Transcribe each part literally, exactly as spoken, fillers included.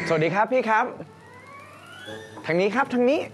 สวัสดีครับพี่ครับทางนี้ครับทางนี้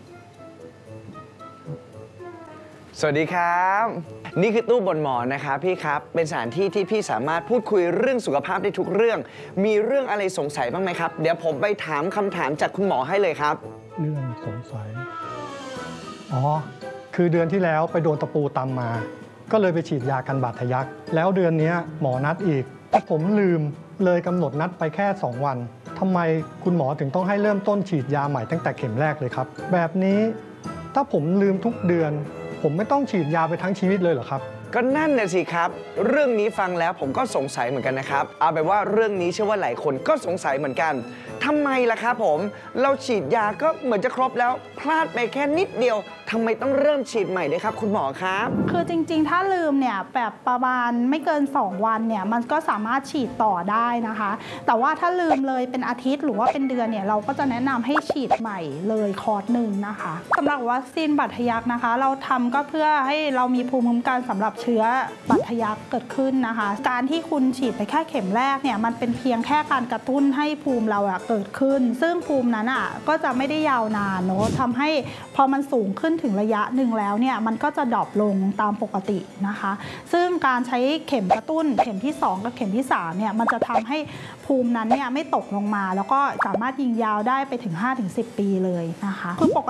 สวัสดีครับนี่คือตู้บนหมอนนะครับพี่ครับเป็นสถานที่ที่พี่สามารถพูดคุยเรื่องสุขภาพได้ทุกเรื่องมีเรื่องอะไรสงสัยบ้างไหมครับเดี๋ยวผมไปถามคำถามจากคุณหมอให้เลยครับเรื่องสงสัยอ๋อคือเดือนที่แล้วไปโดนตะปูตำมาก็เลยไปฉีดยากันบาดทะยักแล้วเดือนนี้หมอนัดอีกแต่ผมลืมเลยกำหนดนัดไปแค่สองวันทำไมคุณหมอถึงต้องให้เริ่มต้นฉีดยาใหม่ตั้งแต่เข็มแรกเลยครับแบบนี้ถ้าผมลืมทุกเดือนผมไม่ต้องฉีดยาไปทั้งชีวิตเลยเหรอครับก็นั่นน่ะสิครับเรื่องนี้ฟังแล้วผมก็สงสัยเหมือนกันนะครับเอาเป็นว่าเรื่องนี้เชื่อว่าหลายคนก็สงสัยเหมือนกันทำไมล่ะครับผมเราฉีดยาก็เหมือนจะครบแล้วพลาดไปแค่นิดเดียวทำไมต้องเริ่มฉีดใหม่ด้วยครับคุณหมอครับคือจริงๆถ้าลืมเนี่ยแบบประมาณไม่เกินสองวันเนี่ยมันก็สามารถฉีดต่อได้นะคะแต่ว่าถ้าลืมเลยเป็นอาทิตย์หรือว่าเป็นเดือนเนี่ยเราก็จะแนะนำให้ฉีดใหม่เลยคอร์สหนึ่งนะคะสำหรับวัคซีนบาดทะยักนะคะเราทำก็เพื่อให้เรามีภูมิคุ้มกันสำหรับเชื้อบาดทะยักเกิดขึ้นนะคะการที่คุณฉีดไปแค่เข็มแรกเนี่ยมันเป็นเพียงแค่การกระตุ้นให้ภูมิเราอะเกิดขึ้นซึ่งภูมินั้นอะก็จะไม่ได้ยาวนานเนาะทำให้พอมันสูงขึ้นถึงระยะหนึ่งแล้วเนี่ยมันก็จะดรอปลงตามปกตินะคะซึ่งการใช้เข็มกระตุ้นเข็มที่สองกับเข็มที่สามเนี่ยมันจะทำให้ภูมินั้นเนี่ยไม่ตกลงมาแล้วก็สามารถยิงยาวได้ไปถึง ห้าถึงสิบ ปีเลยนะคะคือปก